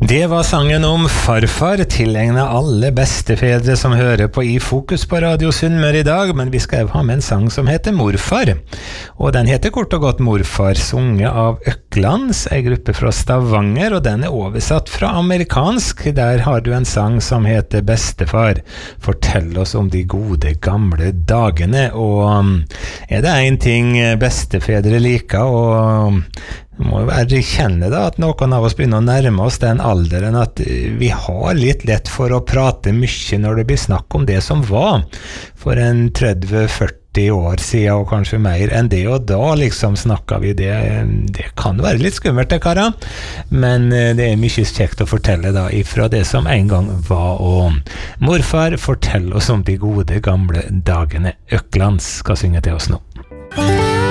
Det var sangen om farfar, tilegnet alle bestefedre som hører på I Fokus på Radio Sunnmøre I dag, men vi skal ha med en sang som heter Morfar. Og den heter kort og godt Morfar, sunget av Øklands, en gruppe fra Stavanger, og den oversatt fra amerikansk. Der har du en sang som heter Bestefar. Fortell oss om de gode gamle dagene, og det en ting bestefedre liker, og må jo erkjenne da at noen av oss begynner å nærme oss den alderen at vi har litt lett for å prate mye når det blir snakk om det som var for en 30-40 år siden og kanskje mer enn det, og da liksom snakker vi det kan være litt skummelt det kara, men det mye kjekt å fortelle da ifra det som en gang var, og morfar, fortell oss om de gode gamle dagene. Øklands skal synge til oss nå.